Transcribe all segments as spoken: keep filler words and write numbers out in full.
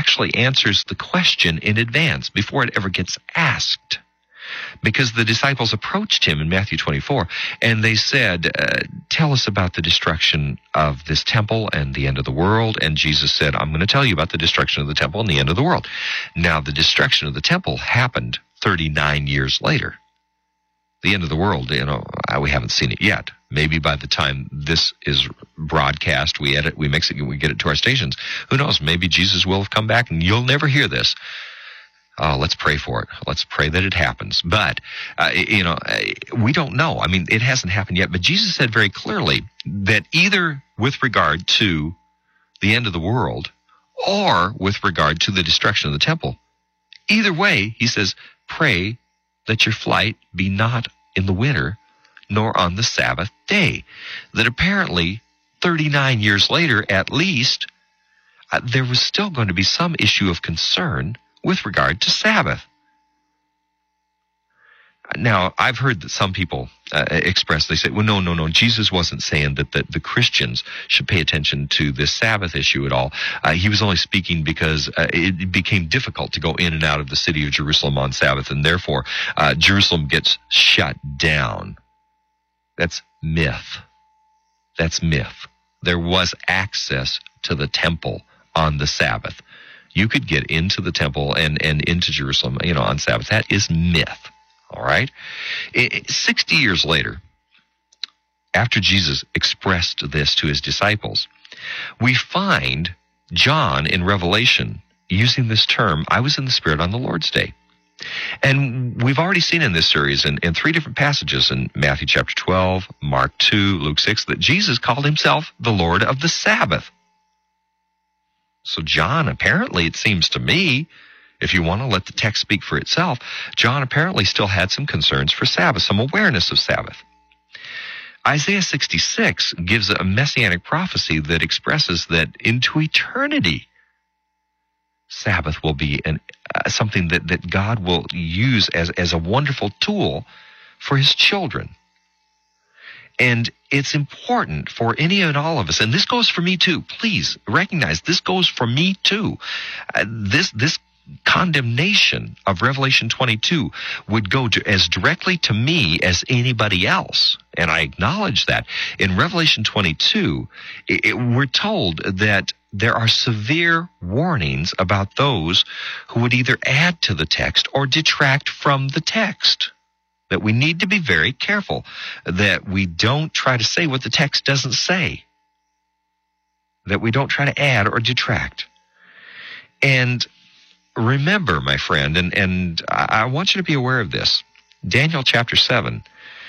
actually answers the question in advance before it ever gets asked. Because the disciples approached him in Matthew twenty-four, and they said, uh, tell us about the destruction of this temple and the end of the world. And Jesus said, I'm going to tell you about the destruction of the temple and the end of the world. Now, the destruction of the temple happened thirty-nine years later. The end of the world, you know, we haven't seen it yet. Maybe by the time this is broadcast, we edit, we mix it, we get it to our stations. Who knows? Maybe Jesus will have come back and you'll never hear this. Oh, let's pray for it. Let's pray that it happens. But, uh, you know, we don't know. I mean, it hasn't happened yet. But Jesus said very clearly that either with regard to the end of the world or with regard to the destruction of the temple, either way, he says, pray that your flight be not in the winter nor on the Sabbath day. That apparently thirty-nine years later, at least, uh, there was still going to be some issue of concern with regard to Sabbath. Now, I've heard that some people uh, express, they say, well, no, no, no, Jesus wasn't saying that the, the Christians should pay attention to this Sabbath issue at all. Uh, he was only speaking because uh, it became difficult to go in and out of the city of Jerusalem on Sabbath, and therefore uh, Jerusalem gets shut down. That's myth. That's myth. There was access to the temple on the Sabbath. You could get into the temple and, and into Jerusalem, you know, on Sabbath. That is myth, all right? It, it, sixty years later, after Jesus expressed this to his disciples, we find John in Revelation using this term, I was in the Spirit on the Lord's day. And we've already seen in this series in, in three different passages in Matthew chapter twelve, Mark two, Luke six, that Jesus called himself the Lord of the Sabbath. So John, apparently, it seems to me, if you want to let the text speak for itself, John apparently still had some concerns for Sabbath, some awareness of Sabbath. Isaiah sixty-six gives a messianic prophecy that expresses that into eternity, Sabbath will be an, uh, something that, that God will use as, as a wonderful tool for his children. And it's important for any and all of us, and this goes for me too. Please recognize this goes for me too. Uh, this this condemnation of Revelation twenty-two would go to, as directly to me as anybody else, and I acknowledge that. In Revelation twenty-two, it, it, we're told that there are severe warnings about those who would either add to the text or detract from the text. That we need to be very careful that we don't try to say what the text doesn't say. That we don't try to add or detract. And remember, my friend, and, and I want you to be aware of this, Daniel chapter seven,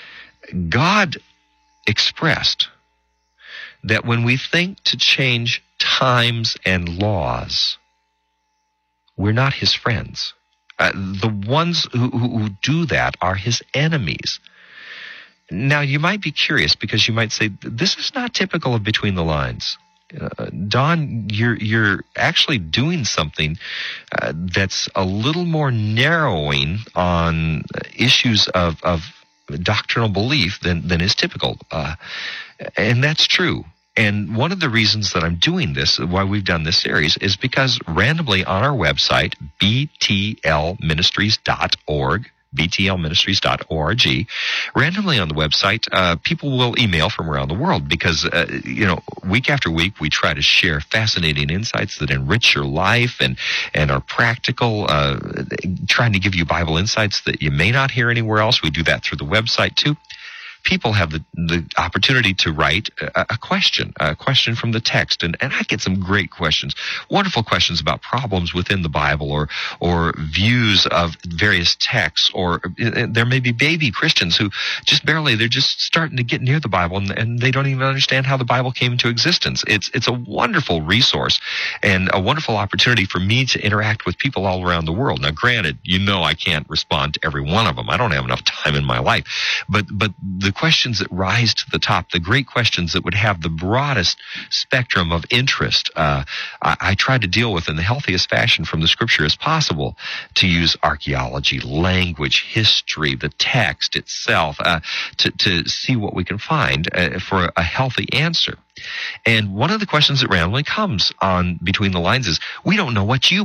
God expressed that when we think to change times and laws, we're not his friends. Uh, the ones who, who, who do that are his enemies. Now, you might be curious because you might say, this is not typical of Between the Lines. Uh, Don, you're, you're actually doing something uh, that's a little more narrowing on issues of, of doctrinal belief than, than is typical. Uh, and that's true. And one of the reasons that I'm doing this, why we've done this series, is because randomly on our website, b t l ministries dot org, b t l ministries dot org, randomly on the website, uh, people will email from around the world because, uh, you know, week after week we try to share fascinating insights that enrich your life and, and are practical, uh, trying to give you Bible insights that you may not hear anywhere else. We do that through the website too. People have the, the opportunity to write a, a question, a question from the text. And, and I get some great questions, wonderful questions about problems within the Bible or or views of various texts. Or uh, there may be baby Christians who just barely, they're just starting to get near the Bible and, and they don't even understand how the Bible came into existence. It's, it's a wonderful resource and a wonderful opportunity for me to interact with people all around the world. Now, granted, you know I can't respond to every one of them. I don't have enough time in my life. But, but the questions that rise to the top, the great questions that would have the broadest spectrum of interest, uh, I, I try to deal with in the healthiest fashion from the Scripture as possible, to use archaeology, language, history, the text itself, uh, to, to see what we can find uh, for a healthy answer. And one of the questions that randomly comes on Between the Lines is, we don't know what you